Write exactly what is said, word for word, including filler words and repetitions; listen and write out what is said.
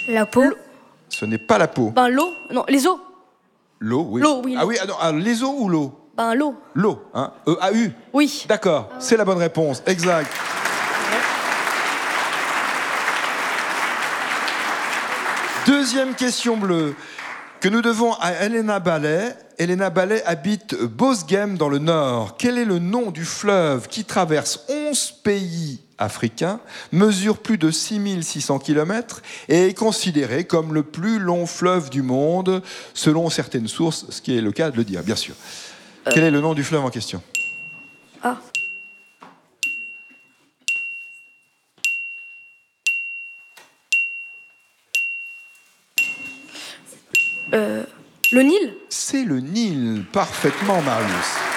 La peau. Ce n'est pas la peau. Ben l'eau. Non, les os. L'eau, oui. L'eau, oui. Ah oui, ah non, ah, les os ou l'eau? Ben l'eau. L'eau, hein. E A U. Oui. D'accord, c'est la bonne réponse, exact. Deuxième question bleue que nous devons à Elena Ballet. Elena Ballet habite Bosgem dans le Nord. Quel est le nom du fleuve qui traverse onze pays africains, mesure plus de six mille six cents kilomètres et est considéré comme le plus long fleuve du monde, selon certaines sources, ce qui est le cas de le dire, bien sûr. Euh... Quel est le nom du fleuve en question? Ah. Euh, le Nil? C'est le Nil, parfaitement, Marius.